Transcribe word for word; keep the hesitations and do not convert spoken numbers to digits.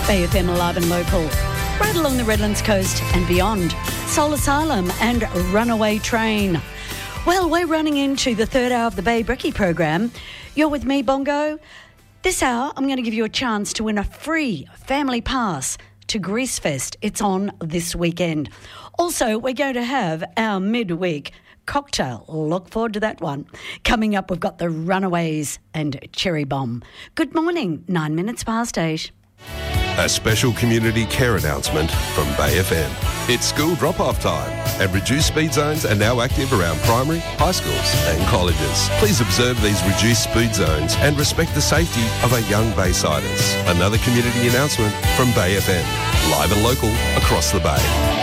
Bay F M Alive and Local, right along the Redlands coast and beyond. Soul Asylum and Runaway Train. Well, we're running into the third hour of the Bay Brekkie program. You're with me, Bongo. This hour, I'm going to give you a chance to win a free family pass to Greasefest. It's on this weekend. Also, we're going to have our midweek cocktail. Look forward to that one. Coming up, we've got the Runaways and Cherry Bomb. Good morning, nine minutes past eight. A special community care announcement from Bay F M. It's school drop-off time, and reduced speed zones are now active around primary, high schools and colleges. Please observe these reduced speed zones and respect the safety of our young Baysiders. Another community announcement from Bay F M. Live and local across the Bay.